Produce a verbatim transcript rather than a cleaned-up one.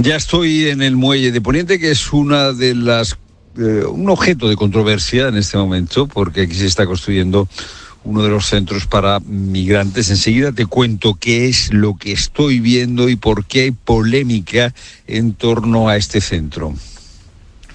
Ya estoy en el muelle de Poniente, que es una de las eh, un objeto de controversia en este momento, porque aquí se está construyendo uno de los centros para migrantes. Enseguida te cuento qué es lo que estoy viendo y por qué hay polémica en torno a este centro.